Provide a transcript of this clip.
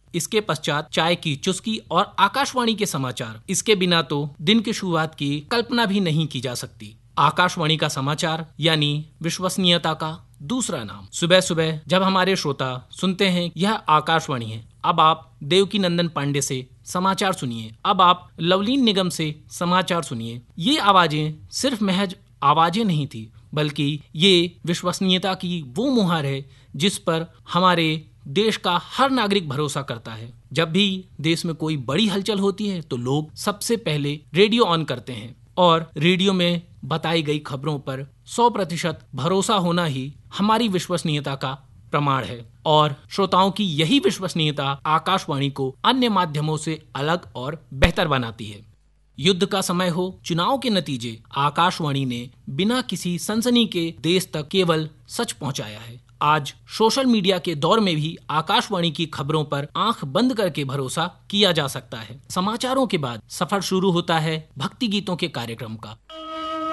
इसके पश्चात चाय की चुस्की और आकाशवाणी के समाचार। इसके बिना तो दिन की शुरुआत की कल्पना भी नहीं की जा सकती। आकाशवाणी का समाचार यानी विश्वसनीयता का दूसरा नाम। सुबह सुबह जब हमारे श्रोता सुनते हैं यह आकाशवाणी है, अब आप देवकी नंदन पांडे से समाचार सुनिए, अब आप लवलीन निगम से समाचार सुनिए। ये आवाजें सिर्फ महज आवाजें नहीं थी, बल्कि ये विश्वसनीयता की वो मुहर है जिस पर हमारे देश का हर नागरिक भरोसा करता है। जब भी देश में कोई बड़ी हलचल होती है तो लोग सबसे पहले रेडियो ऑन करते हैं और रेडियो में बताई गई खबरों पर 100% भरोसा होना ही हमारी विश्वसनीयता का प्रमाण है। और श्रोताओं की यही विश्वसनीयता आकाशवाणी को अन्य माध्यमों से अलग और बेहतर बनाती है। युद्ध का समय हो, चुनाव के नतीजे, आकाशवाणी ने बिना किसी सनसनी के देश तक केवल सच पहुंचाया है। आज सोशल मीडिया के दौर में भी आकाशवाणी की खबरों पर आंख बंद करके भरोसा किया जा सकता है। समाचारों के बाद सफर शुरू होता है भक्ति गीतों के कार्यक्रम का।